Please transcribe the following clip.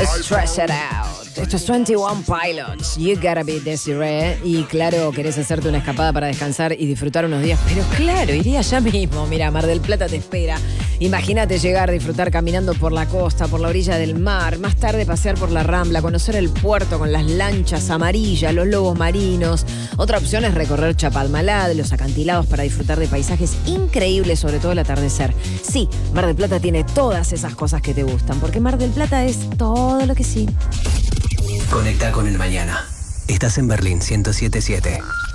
Stress It Out. Esto es 21 Pilots. You gotta be Desiree. Y claro, querés hacerte una escapada para descansar y disfrutar unos días. Pero claro, iría ya mismo. Mira, Mar del Plata te espera. Imagínate llegar, disfrutar caminando por la costa, por la orilla del mar. Más tarde pasear por la Rambla, conocer el puerto con las lanchas amarillas, los lobos marinos. Otra opción es recorrer Chapalmalá, los acantilados para disfrutar de paisajes increíbles, sobre todo el atardecer. Sí, Mar del Plata tiene todas esas cosas que te gustan, porque Mar del Plata es todo lo que sí. Conecta con el mañana. Estás en Berlín 107.7.